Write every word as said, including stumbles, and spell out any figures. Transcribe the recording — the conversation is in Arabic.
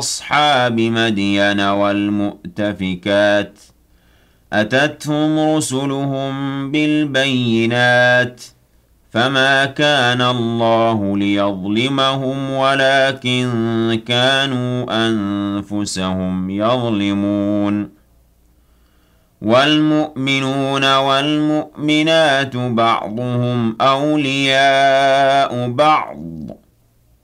أصحاب مدين والمؤتفكات أتتهم رسلهم بالبينات فما كان الله ليظلمهم ولكن كانوا أنفسهم يظلمون والمؤمنون والمؤمنات بعضهم أولياء بعض